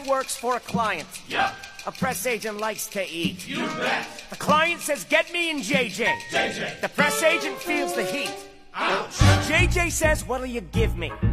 works for a client. Yeah. A press agent likes to eat. You bet. The client says, get me in JJ. JJ. The press agent feels the heat. Ouch. JJ says, what'll you give me?